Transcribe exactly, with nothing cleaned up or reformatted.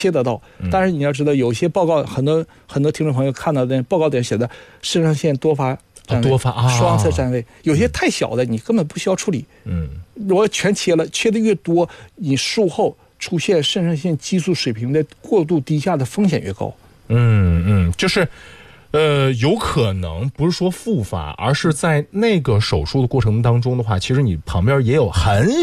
切得到。但是你要知道，有些报告很多很多听众朋友看到的报告点写的肾上腺多发占位、 哦、多发啊， 双侧占位，有些太小的你根本不需要处理。 嗯， 如果全切了，切的越多，你术后出现肾上腺激素水平的过度低下的风险越高。 嗯嗯，就是。呃，有可能不是说复发，而是在那个手术的过程当中的话，其实你旁边也有很